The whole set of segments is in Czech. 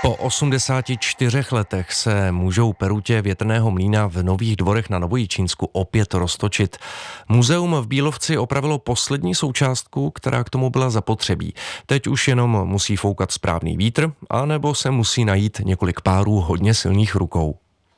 Po 84 letech se můžou perutě větrného mlýna v Nových Dvorech na Novojičínsku opět roztočit. Muzeum v Bílovci opravilo poslední součástku, která k tomu byla zapotřebí. Teď už jenom musí foukat správný vítr, anebo se musí najít několik párů hodně silných rukou.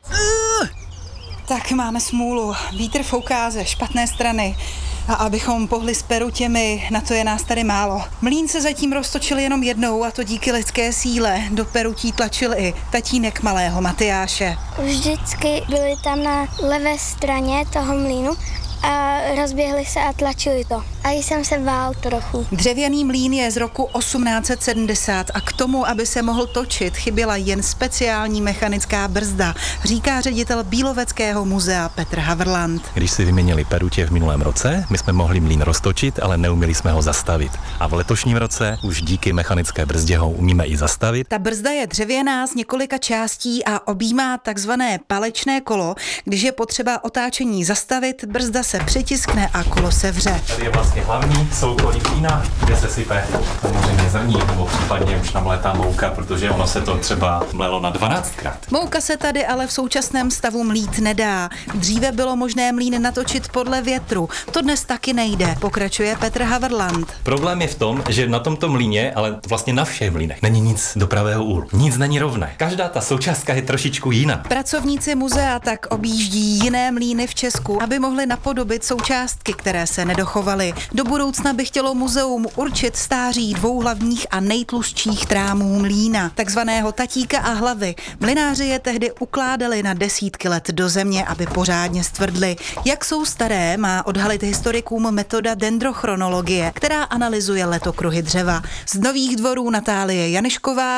Tak máme smůlu. Vítr fouká ze špatné strany. A abychom pohli s perutěmi, na to je nás tady málo. Mlýn se zatím roztočil jenom jednou, a to díky lidské síle. Do perutí tlačil i tatínek malého Matyáše. Vždycky byli tam na levé straně toho mlýnu a rozběhli se a tlačili to. A jsem se bál trochu. Dřevěný mlýn je z roku 1870 a k tomu, aby se mohl točit, chyběla jen speciální mechanická brzda, říká ředitel Bíloveckého muzea Petr Havrland. Když si vyměnili perutě v minulém roce, my jsme mohli mlýn roztočit, ale neuměli jsme ho zastavit. A v letošním roce už díky mechanické brzdě ho umíme i zastavit. Ta brzda je dřevěná z několika částí a objímá takzvané palečné kolo. Když je potřeba otáčení zastavit, brzda se přitiskne a kolo se vře. Tady je vlastně hlavní soukolí mlýna, kde se sype samozřejmě zrní, nebo případně už namlétá mouka, protože ono se to třeba mlelo na 12krát. Mouka se tady ale v současném stavu mlít nedá. Dříve bylo možné mlýn natočit podle větru. To dnes taky nejde, pokračuje Petr Havrland. Problém je v tom, že na tomto mlýně, ale vlastně na všech mlýnech, není nic do pravého úhlu. Nic není rovné. Každá ta součástka je trošičku jiná. Pracovníci muzea tak objíždí jiné mlýny v Česku, aby mohli napodobit součástky, které se nedochovaly. Do budoucna by chtělo muzeum určit stáří dvou hlavních a nejtlustších trámů mlýna, takzvaného tatíka a hlavy. Mlynáři je tehdy ukládali na desítky let do země, aby pořádně stvrdly. Jak jsou staré, má odhalit historikům metoda dendrochronologie, která analyzuje letokruhy dřeva. Z Nových Dvorů Natálie Janišková.